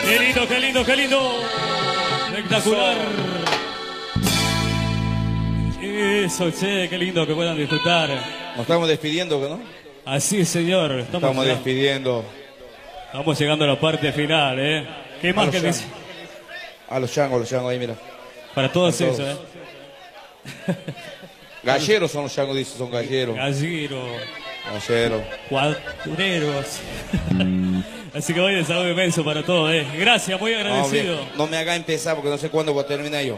Qué lindo, qué lindo, qué lindo. Espectacular. Eso, che, qué lindo que puedan disfrutar. Nos estamos despidiendo, ¿no? Así es, señor. Estamos despidiendo. Estamos llegando a la parte final, ¿eh? ¿Qué más que dice? A los changos ahí, mira. Para todos eso, ¿eh? Galleros son los changos, dice, son galleros. Galleros. Cuadreros. Así que hoy de saludo inmenso para todos, ¿eh? Gracias, muy agradecido. No me haga empezar porque no sé cuándo voy a terminar yo.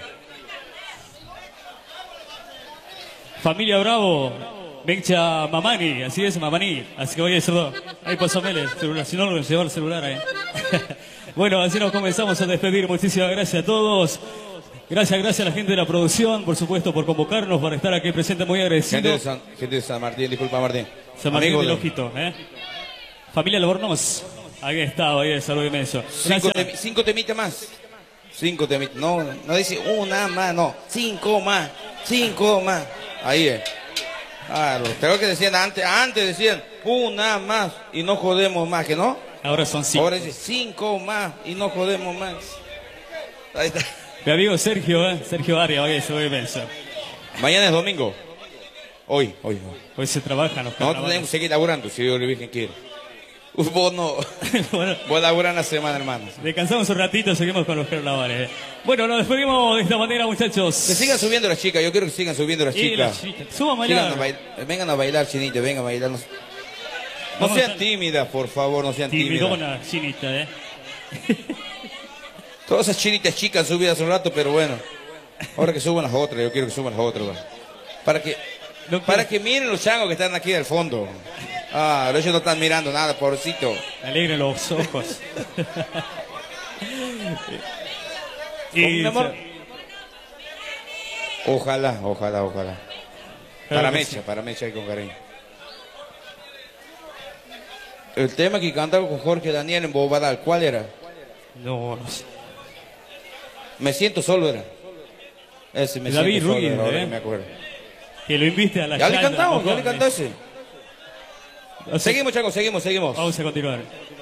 Familia Bravo, Bencha Mamani, así es, Mamani. Así que oye, saludo. Ahí pasó el celular, si no lo llevo el celular ahí. Bueno, así nos comenzamos a despedir. Muchísimas gracias a todos. Gracias a la gente de la producción, por supuesto, por convocarnos, para estar aquí presente, muy agradecido. Gente de San Martín, disculpa Martín. San Martín del Ojito, ¿eh? Familia Albornoz, ahí está, ahí el saludo inmenso. Cinco temitas más. 5 temitas, no dice una más, no. 5 más. Ahí es. Claro, creo que decían antes decían una más y no jodemos más, ¿que no? Ahora son 5. Ahora dice 5 más y no jodemos más. Ahí está. Mi amigo Sergio Arias, oye, se ve inmenso. Mañana es domingo. Hoy. Hoy se trabaja, Nosotros tenemos que seguir laburando, si Dios le Virgen quiere. Vos no. Bueno, vos laburás la semana, hermano. Descansamos un ratito, seguimos con los carnavales. Bueno, nos despedimos de esta manera, muchachos. Que sigan subiendo las chicas, yo quiero que sigan subiendo las chicas. Suban a bailar. Vengan a bailar, chinita, vengan a bailar. No sean tímidas, por favor, no sean tímidas. Timidona, chinita, Todas esas chinitas chicas subidas hace un rato, pero bueno. Ahora que suban las otras, yo quiero que suban las otras. Para que miren los changos que están aquí al fondo. Ah, ellos no están mirando nada, pobrecito. Alegre los ojos. Mi amor. Ojalá. Para Mecha y con cariño. El tema que cantaba con Jorge Daniel en Bobadal, ¿cuál era? No sé. Me siento solo era. Ese me David siento Ruiz, solo, ahora que me acuerdo. Que lo invite a la Ya le cantamos ese. O sea, Seguimos, chicos, seguimos. Vamos a continuar.